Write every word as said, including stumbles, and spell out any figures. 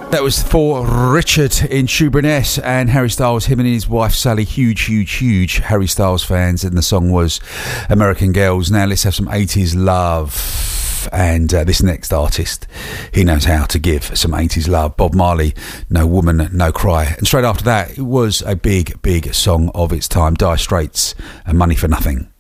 That was for Richard in Shoeburyness and Harry Styles, him and his wife Sally, huge, huge, huge Harry Styles fans, and the song was American Girls. Now let's have some eighties love, and uh, this next artist, he knows how to give some eighties love. Bob Marley, No Woman, No Cry. And straight after that, it was a big, big song of its time, Dire Straits and Money for Nothing.